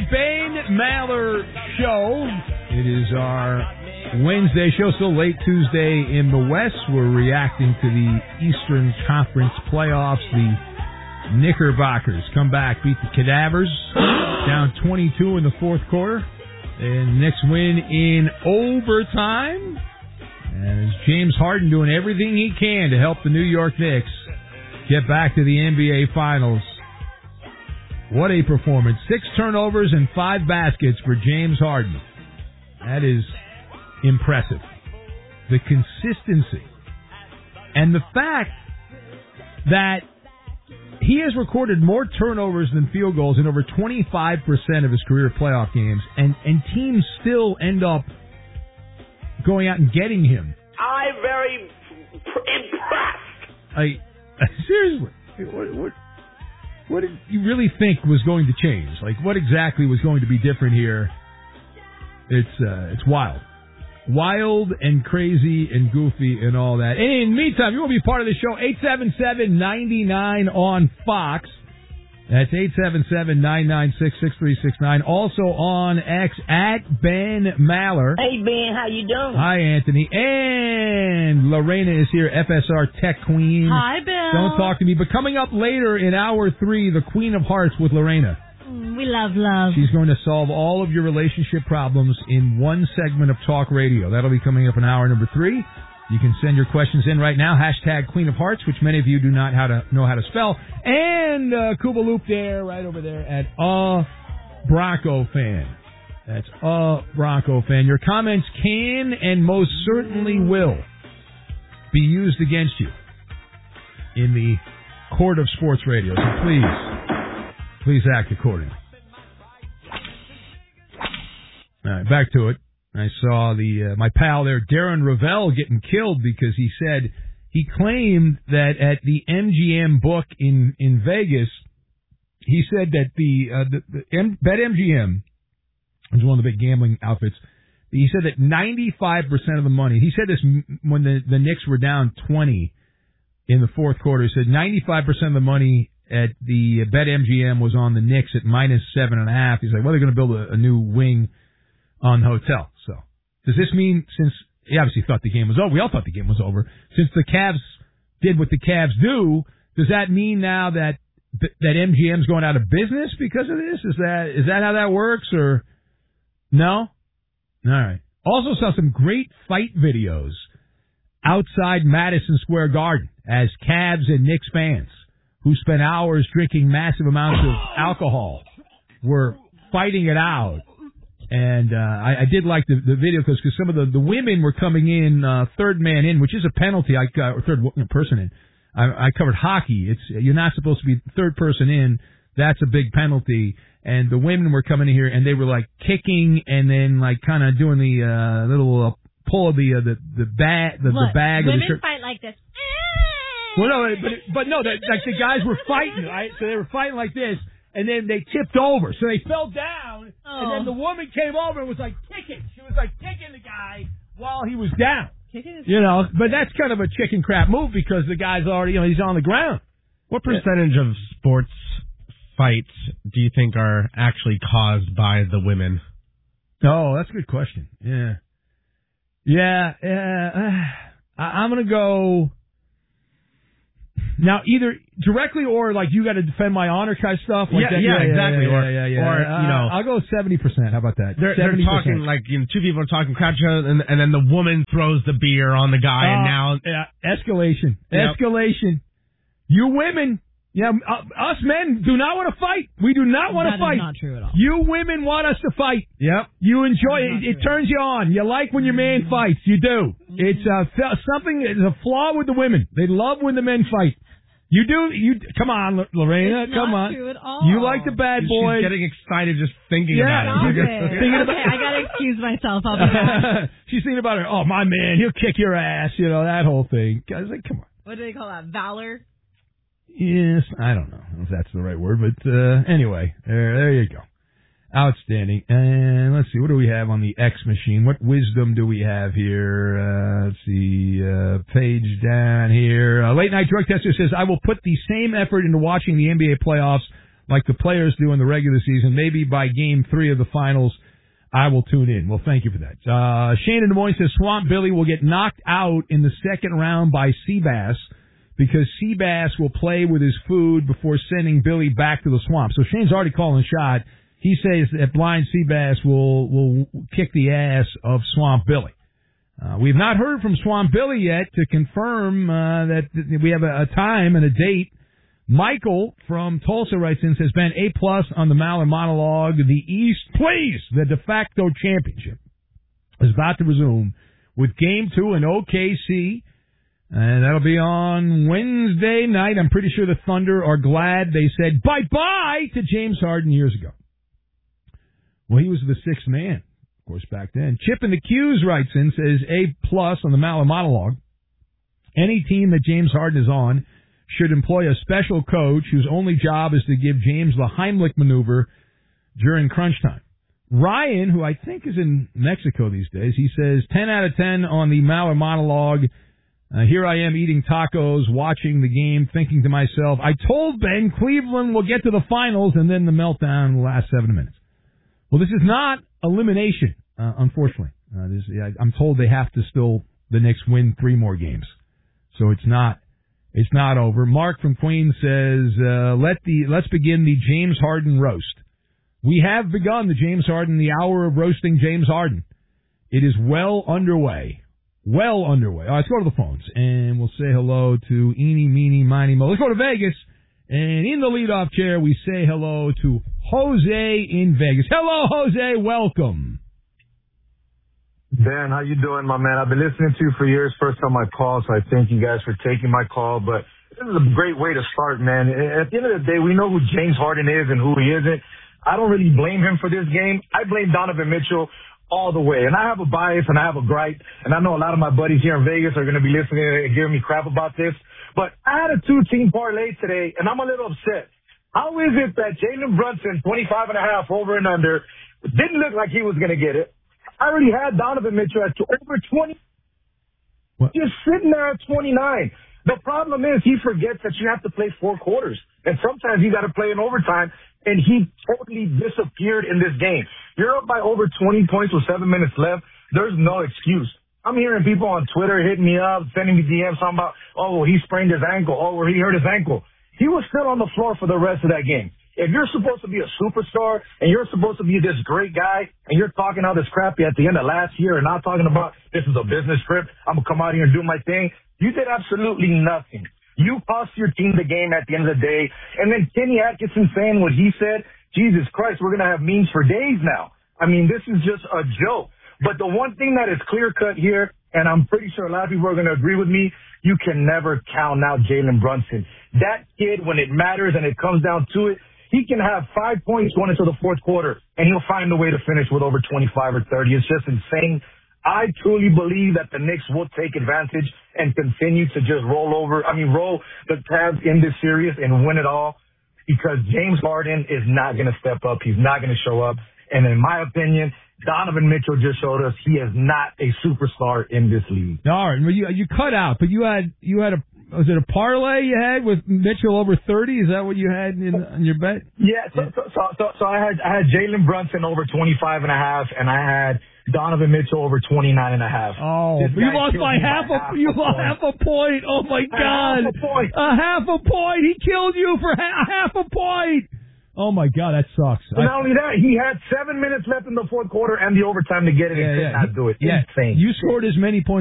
Ben Maller Show. It is our Wednesday show, still late Tuesday in the West. We're reacting to the Eastern Conference playoffs. The Knickerbockers come back, beat the Cadavers, down 22 in the fourth quarter. And Knicks win in overtime. As James Harden doing everything he can to help the New York Knicks get back to the NBA Finals. What a performance. 6 turnovers and 5 baskets for James Harden. That is impressive. The consistency. And the fact that he has recorded more turnovers than field goals in over 25% of his career playoff games, and teams still end up going out and getting him. I'm very impressed. Seriously, what did you really think was going to change? Like, what exactly was going to be different here? It's wild. Wild and crazy and goofy and all that. And in the meantime, you want to be part of the show, 877-99 on Fox. That's 877-996-6369. Also on X at Ben Maller. Hey, Ben, how you doing? Hi, Anthony. And Lorena is here, FSR Tech Queen. Hi, Bill. Don't talk to me. But coming up later in hour 3, the Queen of Hearts with Lorena. We love love. She's going to solve all of your relationship problems in one segment of talk radio. That'll be coming up in hour number 3. You can send your questions in right now. Hashtag Queen of Hearts, which many of you do not know how to spell. And Cuba Loop there, right over there at Bronco Fan. That's Bronco Fan. Your comments can and most certainly will be used against you in the court of sports radio. So please act accordingly. All right, back to it. I saw my pal there, Darren Ravel, getting killed because he claimed that at the MGM book in Vegas, he said that the BetMGM, which is one of the big gambling outfits, he said that 95% of the money, he said this when the Knicks were down 20 in the fourth quarter, he said 95% of the money at the BetMGM was on the Knicks at minus 7.5. He's like, well, they're going to build a new wing on the hotel. So does this mean, since he obviously thought the game was over, we all thought the game was over, since the Cavs did what the Cavs do, does that mean now that MGM's going out of business because of this? Is that how that works, or no? All right. Also saw some great fight videos outside Madison Square Garden as Cavs and Knicks fans who spent hours drinking massive amounts of alcohol were fighting it out. And I did like the video because some of the women were coming in third man in, which is a penalty. Or third person in. I covered hockey. You're not supposed to be third person in. That's a big penalty. And the women were coming in here and they were like kicking and then like kind of doing the little pull of the bag the bag of the shirt. Women fight like this. Well, no, but no, like the guys were fighting, right? So they were fighting like this. And then they tipped over. So they fell down, and then the woman came over and was like kicking. She was like kicking the guy while he was down. But that's kind of a chicken crap move because the guy's already, he's on the ground. What percentage of sports fights do you think are actually caused by the women? Oh, that's a good question. Yeah. I'm going to go... Now, either directly or like you got to defend my honor kind of stuff. Like that. Exactly. Or I'll go 70%. How about that? They're talking like two people are talking crap to each other, and then the woman throws the beer on the guy, and now escalation. Yep. Escalation. You women, us men do not want to fight. We do not want to fight. That is not true at all. You women want us to fight. Yep. You enjoy it. It turns you on. You like when your man fights. You do. It's something. It's a flaw with the women. They love when the men fight. You do. Come on, Lorena. It's come not on. True at all. You like the bad boys. She's getting excited just thinking about it. Okay, I gotta excuse myself. I'll be back. She's thinking about her. Oh, my man, he'll kick your ass. That whole thing. I was like, come on. What do they call that? Valor. Yes, I don't know if that's the right word, but anyway, there you go. Outstanding. And let's see, what do we have on the X machine? What wisdom do we have here? Let's see, page down here. Late Night Drug Tester says, I will put the same effort into watching the NBA playoffs like the players do in the regular season. Maybe by Game 3 of the finals, I will tune in. Well, thank you for that. Shane in Des Moines says Swamp Billy will get knocked out in the second round by Seabass because Seabass will play with his food before sending Billy back to the swamp. So Shane's already calling a shot. He says that blind Seabass will kick the ass of Swamp Billy. We've not heard from Swamp Billy yet to confirm that we have a time and a date. Michael from Tulsa writes in, says, Ben, A+ on the Maller monologue. The East, please, the de facto championship is about to resume with Game 2 in OKC, and that'll be on Wednesday night. I'm pretty sure the Thunder are glad they said bye-bye to James Harden years ago. Well, he was the sixth man, of course, back then. Chip in the Q's writes in, says, A+ on the Maller monologue. Any team that James Harden is on should employ a special coach whose only job is to give James the Heimlich maneuver during crunch time. Ryan, who I think is in Mexico these days, he says 10 out of 10 on the Maller monologue. Here I am eating tacos, watching the game, thinking to myself, I told Ben Cleveland will get to the finals, and then the meltdown will last 7 minutes. Well, this is not elimination, unfortunately. I'm told they have to still, the Knicks win 3 more games. So it's not over. Mark from Queens says, let's begin the James Harden roast. We have begun the James Harden, the hour of roasting James Harden. It is well underway. Well underway. All right, let's go to the phones, and we'll say hello to Eeny, Meeny, Miny, Mo. Let's go to Vegas, and in the leadoff chair, we say hello to Jose in Vegas. Hello, Jose. Welcome. Ben, how you doing, my man? I've been listening to you for years. First time I call, so I thank you guys for taking my call. But this is a great way to start, man. At the end of the day, we know who James Harden is and who he isn't. I don't really blame him for this game. I blame Donovan Mitchell all the way. And I have a bias and I have a gripe. And I know a lot of my buddies here in Vegas are going to be listening and giving me crap about this. But I had a 2-team parlay today, and I'm a little upset. How is it that Jalen Brunson, 25.5 over and under, didn't look like he was going to get it? I already had Donovan Mitchell at over 20. What? Just sitting there at 29. The problem is he forgets that you have to play 4 quarters. And sometimes you got to play in overtime. And he totally disappeared in this game. You're up by over 20 points with 7 minutes left. There's no excuse. I'm hearing people on Twitter hitting me up, sending me DMs talking about, oh, he sprained his ankle. Oh, he hurt his ankle. He was still on the floor for the rest of that game. If you're supposed to be a superstar and you're supposed to be this great guy and you're talking all this crappy at the end of last year and not talking about this is a business trip, I'm going to come out here and do my thing, you did absolutely nothing. You cost your team the game at the end of the day. And then Kenny Atkinson saying what he said, Jesus Christ, we're going to have memes for days now. I mean, this is just a joke. But the one thing that is clear-cut here, and I'm pretty sure a lot of people are going to agree with me, you can never count out Jalen Brunson. That kid, when it matters and it comes down to it, he can have 5 points going into the fourth quarter, and he'll find a way to finish with over 25 or 30. It's just insane. I truly believe that the Knicks will take advantage and continue to just roll the Cavs in this series and win it all because James Harden is not going to step up. He's not going to show up. And in my opinion, Donovan Mitchell just showed us he is not a superstar in this league. All right, well, you cut out, but you had was it a parlay you had with Mitchell over 30? Is that what you had in your bet? Yeah. So I had Jalen Brunson over 25.5, and I had Donovan Mitchell over 29.5. Oh, you lost by half a point. Oh my God. Half a point. He killed you for half a point. Oh my God, that sucks. So not only that, he had 7 minutes left in the fourth quarter and the overtime to get it and could not do it. Yeah. Insane. You scored as many points